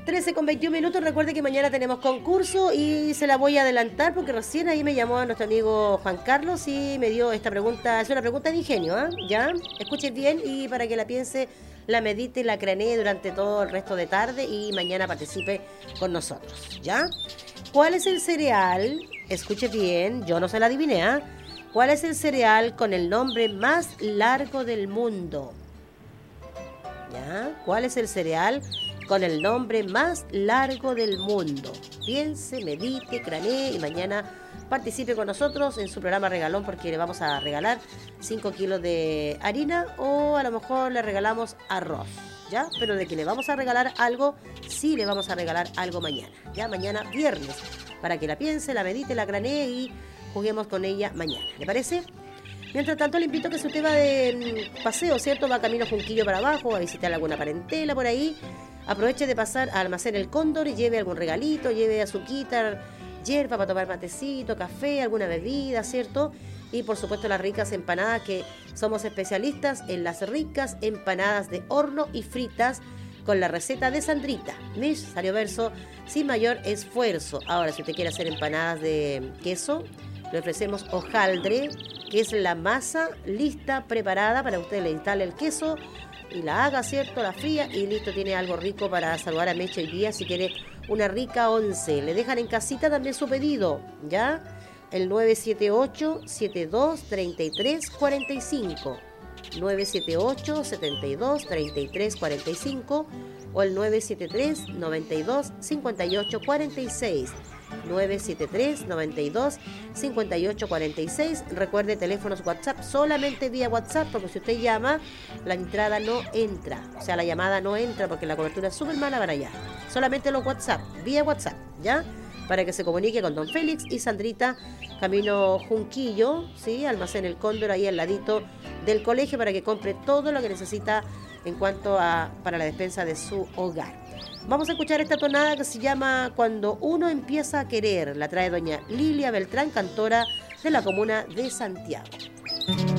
13:21. Recuerde que mañana tenemos concurso y se la voy a adelantar porque recién ahí me llamó a nuestro amigo Juan Carlos y me dio esta pregunta. Es una pregunta de ingenio, ¿eh? ¿Ya? Escuchen bien y para que la piense, la medite y la cranee durante todo el resto de tarde y mañana participe con nosotros, ¿ya? ¿Cuál es el cereal? Escuche bien, yo no se la adiviné, ¿eh? ¿Cuál es el cereal con el nombre más largo del mundo? ¿Ya? ¿Cuál es el cereal con el nombre más largo del mundo? Piense, medite, cranee y mañana participe con nosotros en su programa Regalón porque le vamos a regalar 5 kilos de harina o a lo mejor le regalamos arroz, ¿ya? Pero de que le vamos a regalar algo, sí le vamos a regalar algo mañana, ¿ya? Mañana viernes, para que la piense, la medite, la cranee y juguemos con ella mañana, ¿le parece? Mientras tanto, le invito a que si usted va de paseo, ¿cierto? Va camino Junquillo para abajo, a visitar alguna parentela por ahí. Aproveche de pasar al almacén El Cóndor y lleve algún regalito, lleve azuquita, hierba para tomar matecito, café, alguna bebida, ¿cierto? Y por supuesto las ricas empanadas, que somos especialistas en las ricas empanadas de horno y fritas con la receta de Sandrita. Mish salió verso sin mayor esfuerzo. Ahora, si usted quiere hacer empanadas de queso, le ofrecemos hojaldre, que es la masa lista, preparada para que usted le instale el queso y la haga, ¿cierto? La fría y listo, tiene algo rico para saludar a Mecha hoy día si quiere una rica once. Le dejan en casita también su pedido, ¿ya? El 978-723345, 978-723345 o el 973-92-5846. 973-92-5846. Recuerde, teléfonos WhatsApp, solamente vía WhatsApp, porque si usted llama, la entrada no entra. O sea, la llamada no entra porque la cobertura es súper mala para allá. Solamente los WhatsApp, vía WhatsApp, ¿ya? Para que se comunique con Don Félix y Sandrita, camino Junquillo, ¿sí? Almacén El Cóndor, ahí al ladito del colegio, para que compre todo lo que necesita en cuanto a para la despensa de su hogar. Vamos a escuchar esta tonada que se llama Cuando uno empieza a querer. La trae doña Lilia Beltrán, cantora de la comuna de Santiago.